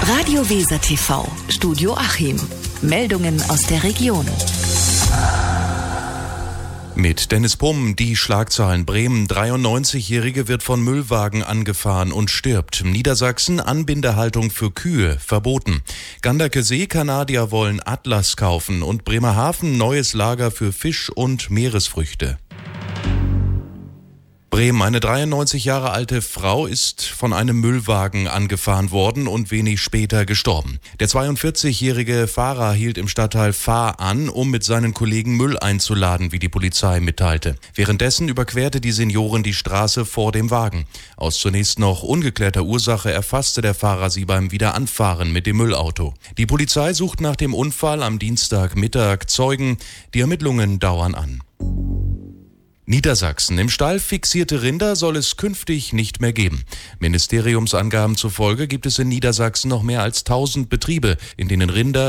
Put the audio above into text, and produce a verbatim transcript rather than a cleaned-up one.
Radio Weser T V, Studio Achim. Meldungen aus der Region. Mit Dennis Pumm, die Schlagzeilen. Bremen, dreiundneunzigjährige wird von Müllwagen angefahren und stirbt. Niedersachsen, Anbindehaltung für Kühe verboten. Ganderke See, Kanadier wollen Atlas kaufen und Bremerhaven, neues Lager für Fisch und Meeresfrüchte. Bremen, eine dreiundneunzig Jahre alte Frau ist von einem Müllwagen angefahren worden und wenig später gestorben. Der zweiundvierzigjährige Fahrer hielt im Stadtteil Fahr an, um mit seinen Kollegen Müll einzuladen, wie die Polizei mitteilte. Währenddessen überquerte die Seniorin die Straße vor dem Wagen. Aus zunächst noch ungeklärter Ursache erfasste der Fahrer sie beim Wiederanfahren mit dem Müllauto. Die Polizei sucht nach dem Unfall am Dienstagmittag Zeugen. Die Ermittlungen dauern an. Niedersachsen. Im Stall fixierte Rinder soll es künftig nicht mehr geben. Ministeriumsangaben zufolge gibt es in Niedersachsen noch mehr als tausend Betriebe, in denen Rinder